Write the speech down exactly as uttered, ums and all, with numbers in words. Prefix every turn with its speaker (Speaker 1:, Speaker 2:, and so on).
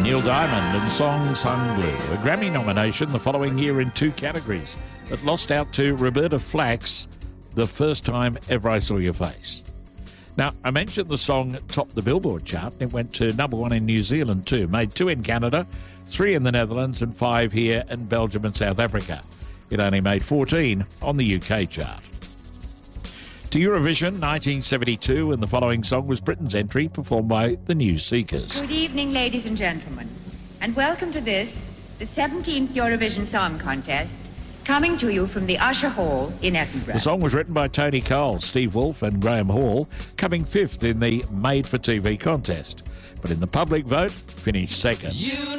Speaker 1: Neil Diamond and Song Sung Blue, a Grammy nomination the following year in two categories, but lost out to Roberta Flack's The First Time Ever I Saw Your Face. Now, I mentioned the song topped the Billboard chart. It went to number one in New Zealand too, made two in Canada, three in the Netherlands and five here in Belgium and South Africa. It only made fourteen on the U K chart. To Eurovision nineteen seventy-two, and the following song was Britain's entry, performed by the New Seekers.
Speaker 2: Good evening, ladies and gentlemen, and welcome to this, the seventeenth Eurovision Song Contest, coming to you from the Usher Hall in Edinburgh.
Speaker 1: The song was written by Tony Cole, Steve Wolfe and Graham Hall, coming fifth in the Made for T V contest, but in the public vote, finished second. You